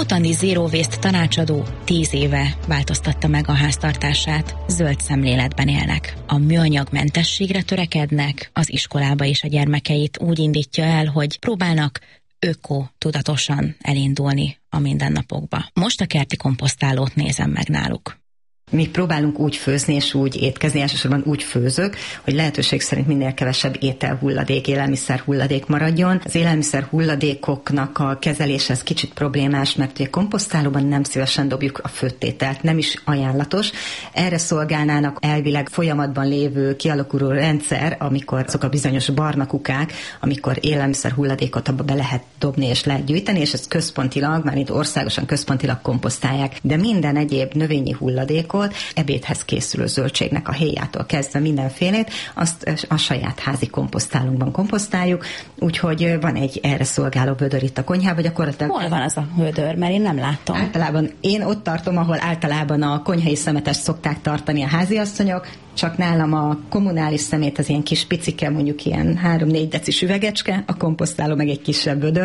Motandi Zero Waste tanácsadó 10 éve változtatta meg a háztartását, zöld szemléletben élnek. A műanyagmentességre törekednek, az iskolába is a gyermekeit úgy indítja el, hogy próbálnak öko-tudatosan elindulni a mindennapokba. Most a kerti komposztálót nézem meg náluk. Mi próbálunk úgy főzni és úgy étkezni, elsősorban úgy főzök, hogy lehetőség szerint minél kevesebb ételhulladék, élelmiszerhulladék maradjon. Az élelmiszerhulladékoknak a kezelése ez kicsit problémás, mert ugye komposztálóban nem szívesen dobjuk a főtt ételt, nem is ajánlatos. Erre szolgálnának elvileg folyamatban lévő kialakuló rendszer, amikor azok a bizonyos barna kukák, amikor élelmiszerhulladékot abba be lehet dobni és lehet gyűjteni, és ezt központilag, már itt országosan központilag komposztálják. De minden egyéb növényi hulladékot, ebédhez készülő zöldségnek a héjától kezdve mindenfélét, azt a saját házi komposztálónkban komposztáljuk, úgyhogy van egy erre szolgáló vödör itt a konyhában, gyakorlatilag. Hol van az a vödör? Mert én nem látom. Általában én ott tartom, ahol általában a konyhai szemetest szokták tartani a háziasszonyok, csak nálam a kommunális szemét az ilyen kis picike, mondjuk ilyen 3-4 decis üvegecske, a komposztáló meg egy kisebb vödör.